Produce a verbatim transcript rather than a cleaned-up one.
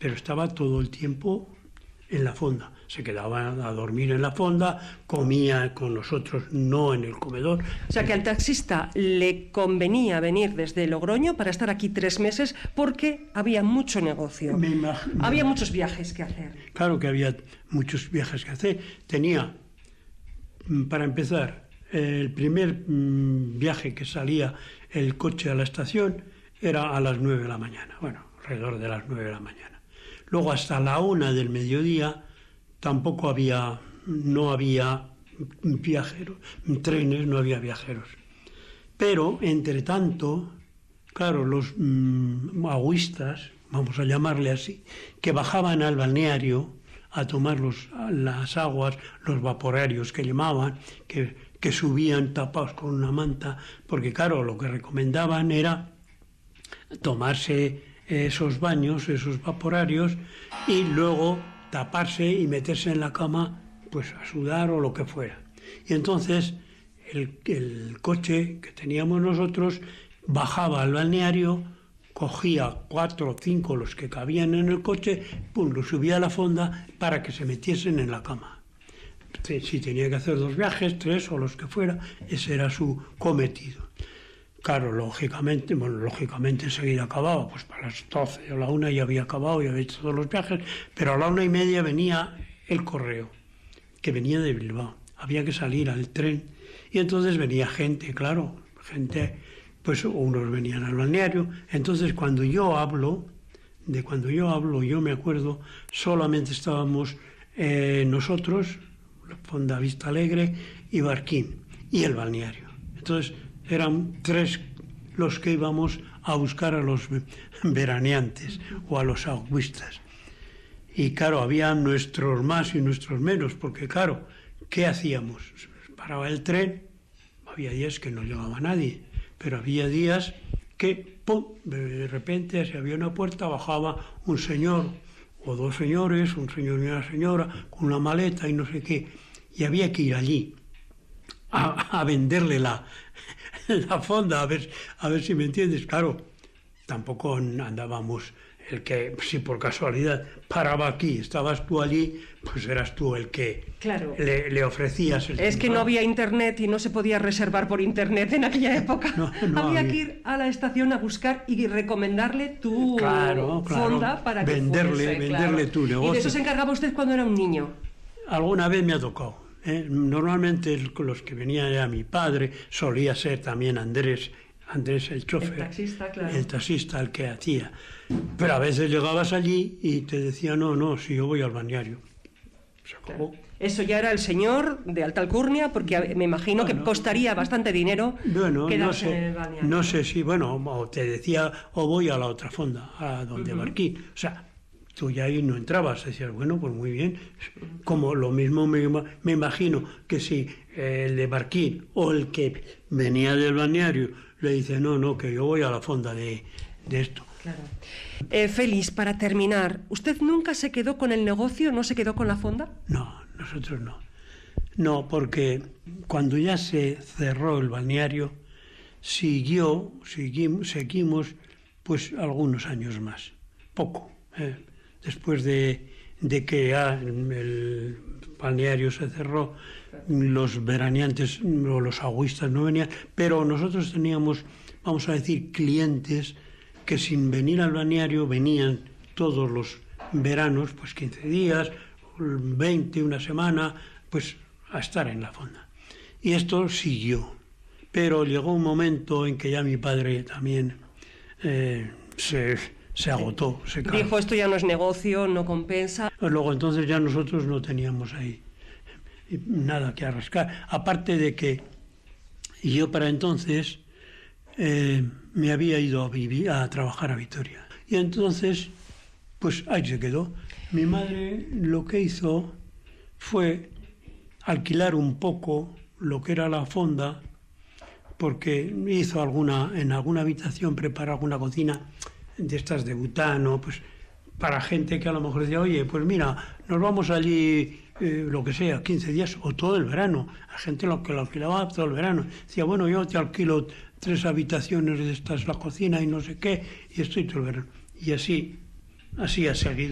pero estaba todo el tiempo en la fonda. Se quedaba a dormir en la fonda, comía con nosotros, no en el comedor. O sea que al taxista le convenía venir desde Logroño para estar aquí tres meses porque había mucho negocio. Me imagino, había muchos viajes que hacer. Claro que había muchos viajes que hacer. Tenía, para empezar, el primer viaje que salía el coche a la estación era a las nueve de la mañana. Bueno, alrededor de las nueve de la mañana. Luego hasta la una del mediodía tampoco había, no había viajeros, trenes, no había viajeros. Pero, entre tanto, claro, los mmm, agüistas, vamos a llamarle así, que bajaban al balneario a tomar los, las aguas, los vaporarios que llamaban, que, que subían tapados con una manta, porque claro, lo que recomendaban era tomarse esos baños, esos vaporarios, y luego taparse y meterse en la cama, pues a sudar o lo que fuera. Y entonces el, el coche que teníamos nosotros bajaba al balneario, cogía cuatro o cinco los que cabían en el coche, pum, los subía a la fonda para que se metiesen en la cama. Si tenía que hacer dos viajes, tres o los que fuera, ese era su cometido. Claro, lógicamente, bueno, lógicamente enseguida acababa, pues para las doce o la una ya había acabado, ya había hecho todos los viajes, pero a la una y media venía el correo, que venía de Bilbao. Había que salir al tren y entonces venía gente, claro, gente, pues unos venían al balneario. Entonces cuando yo hablo, de cuando yo hablo, yo me acuerdo, solamente estábamos eh, nosotros, la Fonda Vista Alegre y Barquín, y el balneario. Entonces eran tres los que íbamos a buscar a los veraneantes o a los agüistas. Y claro, había nuestros más y nuestros menos, porque claro, ¿qué hacíamos? Paraba el tren, había días que no llegaba nadie, pero había días que, ¡pum!, de repente se abría una puerta, bajaba un señor o dos señores, un señor y una señora, con una maleta y no sé qué, y había que ir allí a, a venderle la, la fonda, a ver, a ver si me entiendes. Claro, tampoco andábamos, el que, si por casualidad paraba aquí, estabas tú allí, pues eras tú el que claro. le, le ofrecías el Es que no había internet y no se podía reservar por internet en aquella época. No, no había, había que ir a la estación a buscar y recomendarle tu claro, claro. fonda para que venderle, fuese, venderle claro. tu negocio. ¿Y de eso se encargaba usted cuando era un niño? Alguna vez me ha tocado. ¿eh? Normalmente los que venían era mi padre, solía ser también Andrés, Andrés el chofer, el taxista, claro. el taxista, el que hacía. Pero a veces llegabas allí y te decía, no, no, si yo voy al balneario. Se acabó. Claro. Eso ya era el señor de alta alcurnia, porque me imagino bueno, que costaría bastante dinero bueno, quedarse no sé, en el balneario. No sé si, bueno, o te decía, o voy a la otra fonda, a donde uh-huh. Barquín. O sea, tú ya ahí no entrabas, decías, bueno, pues muy bien. Como lo mismo me, me imagino que si el de Barquín o el que venía del balneario le dice, no, no, que yo voy a la fonda de, de esto. Claro. Eh, Félix, para terminar, ¿usted nunca se quedó con el negocio, no se quedó con la fonda? No, nosotros no. No, porque cuando ya se cerró el balneario, siguió, seguimos, seguimos pues algunos años más, poco. Eh. Después de, de que ya el balneario se cerró, los veraneantes o los agüistas no venían, pero nosotros teníamos, vamos a decir, clientes que sin venir al balneario venían todos los veranos, pues quince días, veinte, una semana, pues a estar en la fonda. Y esto siguió, pero llegó un momento en que ya mi padre también eh, se... se agotó, se cansó. Dijo, esto ya no es negocio, no compensa. Luego entonces ya nosotros no teníamos ahí nada que arrascar. Aparte de que yo para entonces eh, me había ido a vivir, a trabajar a Vitoria. Y entonces, pues ahí se quedó. Mi madre lo que hizo fue alquilar un poco lo que era la fonda, porque hizo alguna, en alguna habitación, preparó alguna cocina de estas de butano, pues para gente que a lo mejor decía, oye, pues mira, nos vamos allí, eh, lo que sea, quince días o todo el verano. A gente lo que lo alquilaba todo el verano. Decía, bueno, yo te alquilo tres habitaciones de estas, la cocina y no sé qué, y estoy todo el verano. Y así, así ha seguido.